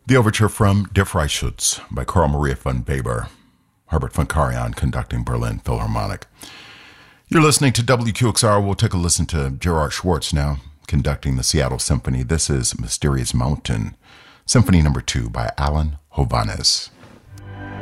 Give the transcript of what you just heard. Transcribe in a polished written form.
The overture from Der Freischütz by Carl Maria von Weber, Herbert von Karajan conducting Berlin Philharmonic. You're listening to WQXR. We'll take a listen to Gerard Schwartz now, conducting the Seattle Symphony. This is Mysterious Mountain, Symphony No. 2 by Alan Hovhaness.